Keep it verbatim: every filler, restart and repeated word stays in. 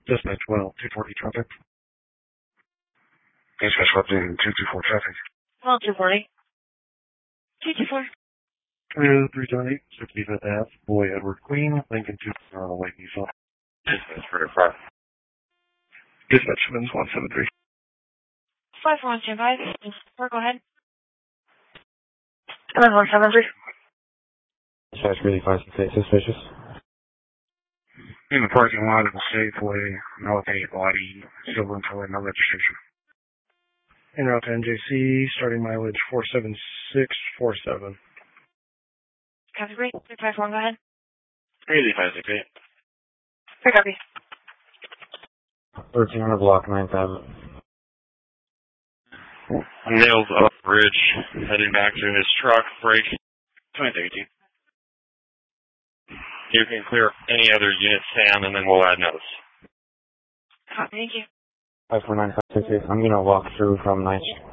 Dispatch, well, two forty traffic. Dispatch, swept in two two four traffic. Well, two forty. two two four. Clear three twenty, sixty-fifth Ave, Boy Edward Queen, Lincoln two on the White Diesel. Dispatch, for five. Dispatch, Simmons one seven three. five four one two five. Four, go ahead. Simmons one seven three. Dispatch, really five six eight, suspicious. In the parking lot of the Safeway, no eight body, silver and color, no registration. En route to N J C, starting mileage four seven six four seven. Copy, great. three five one, go ahead. Really five six eight. Three copy. thirteen hundred block, ninth Avenue. Nails up bridge, heading back to his truck, break, twenty eighteen. You can clear any other unit, Sam, and then we'll add notes. Copy, thank you. five four nine five six eight. I'm going to walk through from ninth.